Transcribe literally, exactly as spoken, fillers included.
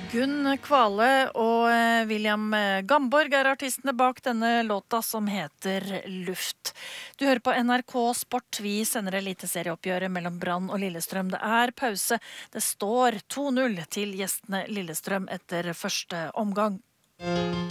Gunn Kvale og eh, William eh, Gamborg er artistene bak denne låta som heter Luft. Du hører på N R K Sport. Vi sender eliteserieoppgjøret mellom Brann og Lillestrøm. Det er pause. Det står to null til gjestene Lillestrøm etter første omgang.